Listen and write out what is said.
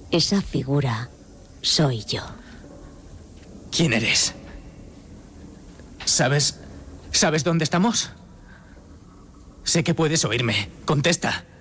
Esa figura soy yo. ¿Quién eres? ¿Sabes dónde estamos? Sé que puedes oírme. Contesta.